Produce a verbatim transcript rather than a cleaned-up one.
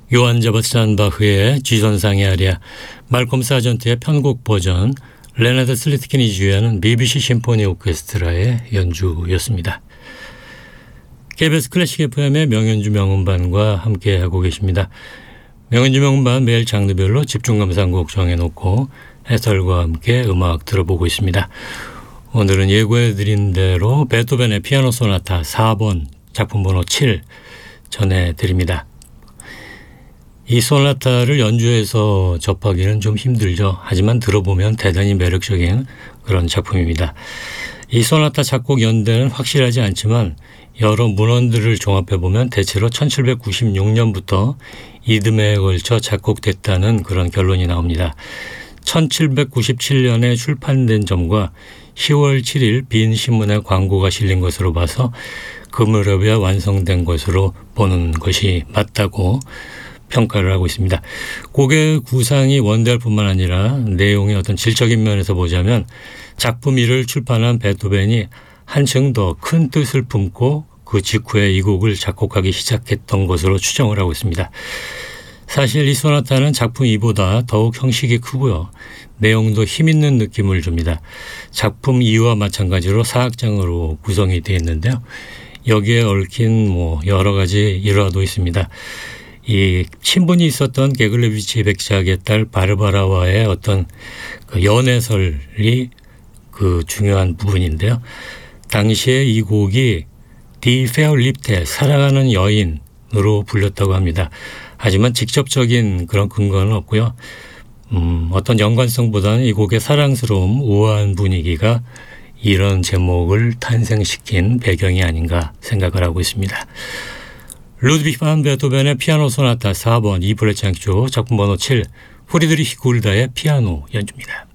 요한 세바스찬 바흐의 G선상의 아리아, 말콤 사전트의 편곡 버전, 레나드 슬리트킨이 지휘하는 비비씨 심포니 오케스트라의 연주였습니다. 케이비에스 클래식 에프엠의 명연주 명음반과 함께하고 계십니다. 명연주 명음반 매일 장르별로 집중 감상곡 정해놓고 해설과 함께 음악 들어보고 있습니다. 오늘은 예고해드린 대로 베토벤의 피아노 소나타 사 번 작품 번호 칠 전해드립니다. 이 소나타를 연주해서 접하기는 좀 힘들죠. 하지만 들어보면 대단히 매력적인 그런 작품입니다. 이 소나타 작곡 연대는 확실하지 않지만 여러 문헌들을 종합해보면 대체로 천칠백구십육 년부터 이듬해에 걸쳐 작곡됐다는 그런 결론이 나옵니다. 천칠백구십칠 년에 출판된 점과 시월 칠일 빈 신문에 광고가 실린 것으로 봐서 그 무렵에 완성된 것으로 보는 것이 맞다고 평가를 하고 있습니다. 곡의 구상이 원대할 뿐만 아니라 내용의 어떤 질적인 면에서 보자면 작품 일을 출판한 베토벤이 한층 더 큰 뜻을 품고 그 직후에 이 곡을 작곡하기 시작했던 것으로 추정을 하고 있습니다. 사실 이 소나타는 작품 이보다 더욱 형식이 크고요. 내용도 힘있는 느낌을 줍니다. 작품 이와 마찬가지로 사악장으로 구성이 되어 있는데요. 여기에 얽힌 뭐 여러 가지 일화도 있습니다. 이 친분이 있었던 게글레비치 백작의 딸 바르바라와의 어떤 그 연애설이 그 중요한 부분인데요. 당시에 이 곡이 디 페어립테 사랑하는 여인으로 불렸다고 합니다. 하지만 직접적인 그런 근거는 없고요. 음, 어떤 연관성보다는 이 곡의 사랑스러움, 우아한 분위기가 이런 제목을 탄생시킨 배경이 아닌가 생각을 하고 있습니다. 루드비히 반 베토벤의 피아노 소나타 사 번 이 플랫 장조 작품 번호 칠, 프리드리히 굴다의 피아노 연주입니다.